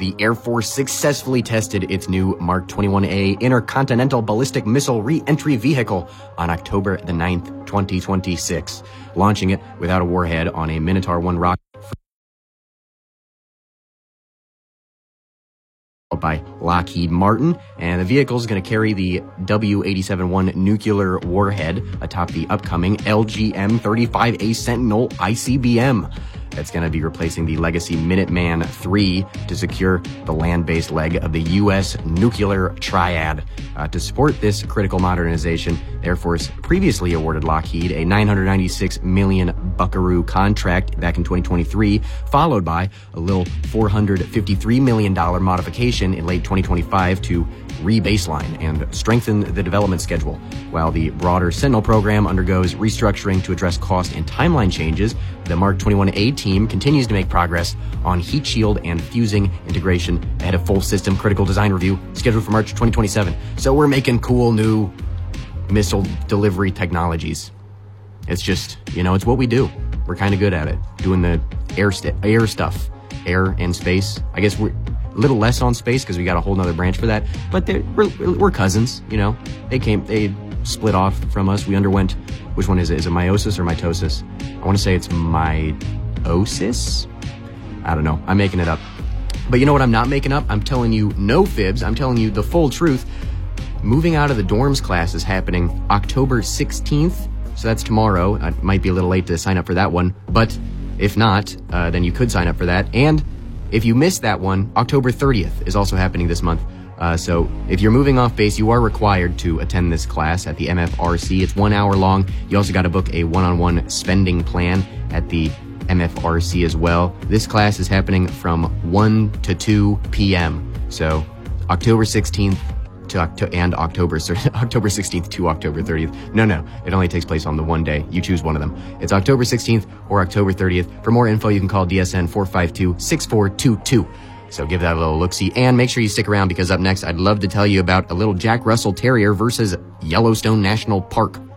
the Air Force successfully tested its new Mark 21A intercontinental ballistic missile re-entry vehicle on October the 9th, 2026, launching it without a warhead on a Minotaur 1 rocket by Lockheed Martin, and the vehicle is going to carry the W-87-1 nuclear warhead atop the upcoming LGM-35A Sentinel ICBM. That's going to be replacing the legacy Minuteman III to secure the land-based leg of the U.S. nuclear triad. To support this critical modernization, the Air Force previously awarded Lockheed a $996 million buckaroo contract back in 2023, followed by a little $453 million modification in late 2025 to re-baseline and strengthen the development schedule. While the broader Sentinel program undergoes restructuring to address cost and timeline changes, the Mark 21A team continues to make progress on heat shield and fusing integration ahead of full system critical design review scheduled for March 2027. So we're making cool new missile delivery technologies. It's just, it's what we do. We're kind of good at it, doing the air stuff, air and space. I guess we're a little less on space because we got a whole nother branch for that, but we're cousins, They split off from us. We underwent, which one is it? Is it meiosis or mitosis? I want to say it's meiosis. I don't know. I'm making it up. But you know what I'm not making up? I'm telling you no fibs. I'm telling you the full truth. Moving out of the dorms class is happening October 16th. So that's tomorrow. It might be a little late to sign up for that one. But if not, then you could sign up for that. And if you missed that one, October 30th is also happening this month. So if you're moving off base, you are required to attend this class at the MFRC. It's 1 hour long. You also got to book a one-on-one spending plan at the MFRC as well. This class is happening from 1 to 2 p.m. So October 16th and October 16th to October 30th. No, it only takes place on the one day. You choose one of them. It's October 16th or October 30th. For more info, you can call DSN 452-6422. So give that a little look-see, and make sure you stick around because up next, I'd love to tell you about a little Jack Russell Terrier versus Yellowstone National Park.